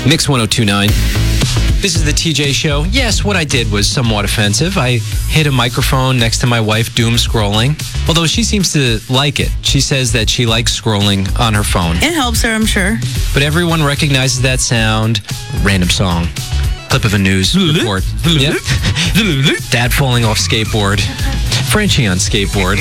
Mix 1029. This is the TJ Show. Yes, what I did was somewhat offensive. I hit a microphone next to my wife, doom scrolling. Although she seems to like it. She says that she likes scrolling on her phone. It helps her, I'm sure. But everyone recognizes that sound. Random song. Clip of a news report. Yep. Dad falling off skateboard. Frenchie on skateboard.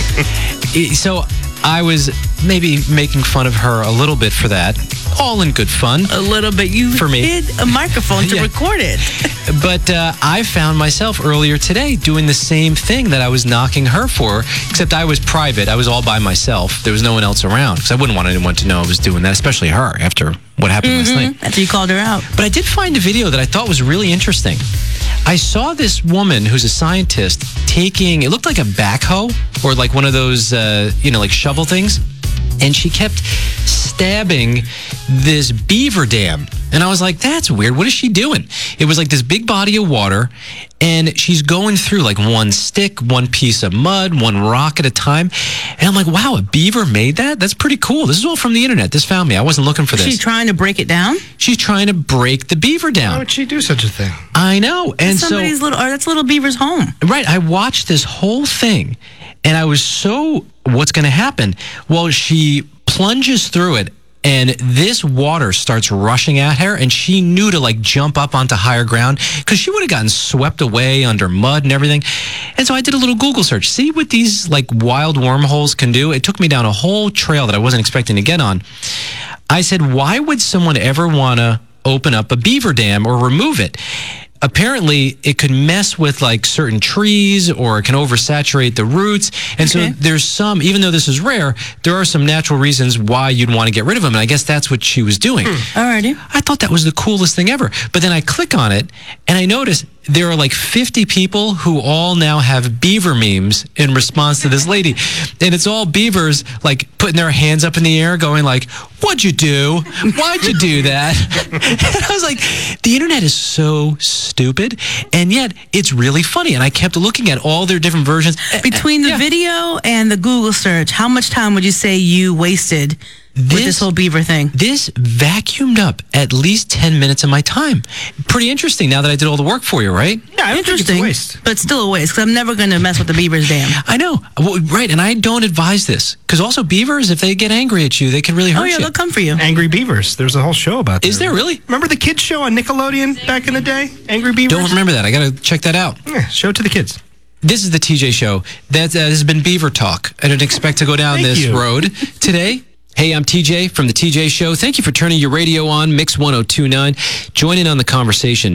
So I was maybe making fun of her a little bit for that. All in good fun. A little bit. You for me. hid a microphone to record it. But I found myself earlier today doing the same thing that I was knocking her for, except I was private. I was all by myself. There was no one else around because I wouldn't want anyone to know I was doing that, especially her after what happened last night. After you called her out. But I did find a video that I thought was really interesting. I saw this woman who's a scientist taking, it looked like a backhoe or like one of those, like shovel things. And she kept stabbing this beaver dam. And I was like, that's weird. What is she doing? It was like this big body of water. And she's going through like one stick, one piece of mud, one rock at a time. And I'm like, wow, a beaver made that? That's pretty cool. This is all from the internet. This found me. I wasn't looking for this. She's trying to break it down? She's trying to break the beaver down. Why would she do such a thing? I know. And that's little beaver's home. Right. I watched this whole thing. And I was what's going to happen? Well, she plunges through it and this water starts rushing at her and she knew to like jump up onto higher ground because she would have gotten swept away under mud and everything. And so I did a little Google search. See what these like wild wormholes can do. It took me down a whole trail that I wasn't expecting to get on. I said, why would someone ever want to open up a beaver dam or remove it? Apparently, it could mess with like certain trees or it can oversaturate the roots. And so there's some, even though this is rare, there are some natural reasons why you'd want to get rid of them. And I guess that's what she was doing. Alrighty. I thought that was the coolest thing ever. But then I click on it and I notice there are like 50 people who all now have beaver memes in response to this lady. And it's all beavers like putting their hands up in the air going like, what'd you do? Why'd you do that? And I was like, the internet is so stupid. And yet it's really funny. And I kept looking at all their different versions. Between the video and the Google search, how much time would you say you wasted with this whole beaver thing? This vacuumed up at least 10 minutes of my time. Pretty interesting now that I did all the work for you, right? Yeah, I don't think it's a waste. But still a waste, because I'm never going to mess with the beaver's dam. I know. Well, right, and I don't advise this. Because also beavers, if they get angry at you, they can really hurt you. Oh, yeah, they'll come for you. Angry Beavers. There's a whole show about that. Is there really? Remember the kids show on Nickelodeon back in the day? Angry Beavers? Don't remember that. I got to check that out. Yeah, show it to the kids. This is the TJ Show. That has been Beaver Talk. I didn't expect to go down this road today. Hey, I'm TJ from the TJ Show. Thank you for turning your radio on, Mix 1029. Join in on the conversation.